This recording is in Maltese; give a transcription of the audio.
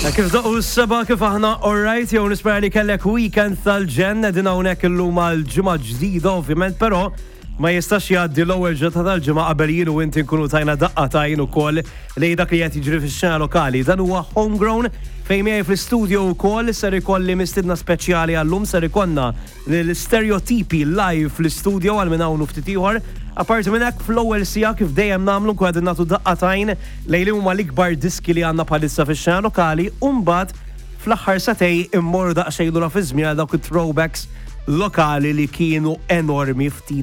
Kif daqqu s-seba kif aħna alright, jew nispera li kellek weekend tal-ġen din hawnhekk illum għal-ġimgħa ġdida ovvjament, però ma jistax jgħaddi l-ewwel ġurnata tal-ġimgħa qabel jien u inti nkunu tajna daqqatajn ukoll li dak li qed jiġri fix-xena lokali. Dan huwa Homegrown fejn miegħi fl-istudio wkoll ser ikolli mistiedna speċjali għallum ser ikollna l-stereotipi live fl-istudio għal minn hawn ftit ieħor. Apparti minn hekk fl-ewwel sija kif dejjem nagħmlu qegħdin nagħtu daqqatajn lejli huma l-ikbar diski li għandna bħalissa fix-xena lokali u mbagħad fl-aħħar satej immorru daqsxejn lura fi żmien għal dawk it-throwbacks lokali li kienu enormi ftit